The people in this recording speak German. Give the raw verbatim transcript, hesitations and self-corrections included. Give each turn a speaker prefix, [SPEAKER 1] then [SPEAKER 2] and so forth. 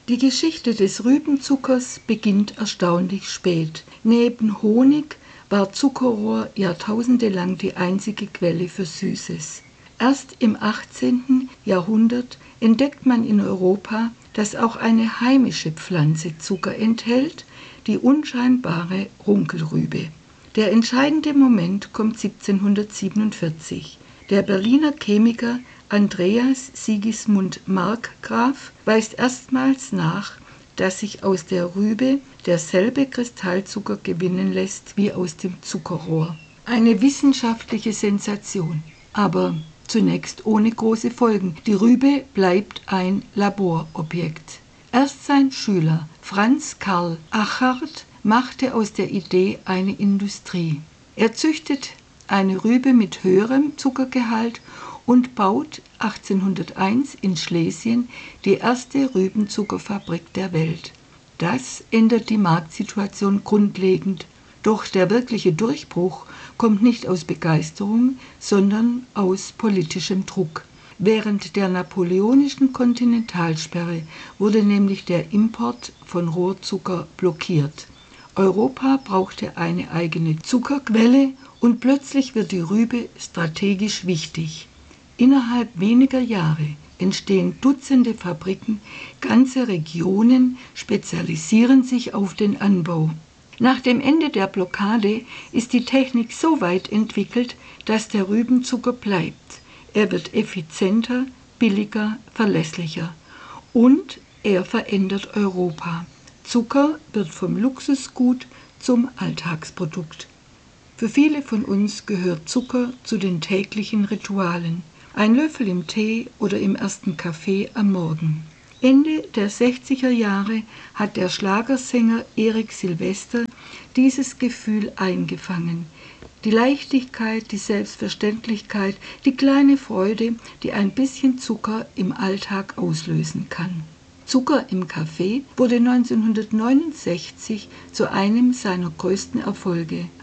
[SPEAKER 1] Die Geschichte des Rübenzuckers beginnt erstaunlich spät. Neben Honig war Zuckerrohr jahrtausendelang die einzige Quelle für Süßes. Erst im achtzehnten Jahrhundert entdeckt man in Europa, dass auch eine heimische Pflanze Zucker enthält, die unscheinbare Runkelrübe. Der entscheidende Moment kommt siebzehnhundertsiebenundvierzig. Der Berliner Chemiker Andreas Sigismund Markgraf weist erstmals nach, dass sich aus der Rübe derselbe Kristallzucker gewinnen lässt wie aus dem Zuckerrohr. Eine wissenschaftliche Sensation, aber zunächst ohne große Folgen. Die Rübe bleibt ein Laborobjekt. Erst sein Schüler Franz Karl Achard machte aus der Idee eine Industrie. Er züchtet eine Rübe mit höherem Zuckergehalt und baut achtzehnhunderteins in Schlesien die erste Rübenzuckerfabrik der Welt. Das ändert die Marktsituation grundlegend. Doch der wirkliche Durchbruch kommt nicht aus Begeisterung, sondern aus politischem Druck. Während der napoleonischen Kontinentalsperre wurde nämlich der Import von Rohrzucker blockiert. Europa brauchte eine eigene Zuckerquelle und plötzlich wird die Rübe strategisch wichtig. Innerhalb weniger Jahre entstehen Dutzende Fabriken, ganze Regionen spezialisieren sich auf den Anbau. Nach dem Ende der Blockade ist die Technik so weit entwickelt, dass der Rübenzucker bleibt. Er wird effizienter, billiger, verlässlicher und er verändert Europa. Zucker wird vom Luxusgut zum Alltagsprodukt. Für viele von uns gehört Zucker zu den täglichen Ritualen. Ein Löffel im Tee oder im ersten Kaffee am Morgen. Ende der sechziger Jahre hat der Schlagersänger Erik Silvester dieses Gefühl eingefangen. Die Leichtigkeit, die Selbstverständlichkeit, die kleine Freude, die ein bisschen Zucker im Alltag auslösen kann. Zucker im Kaffee wurde neunzehnhundertneunundsechzig zu einem seiner größten Erfolge.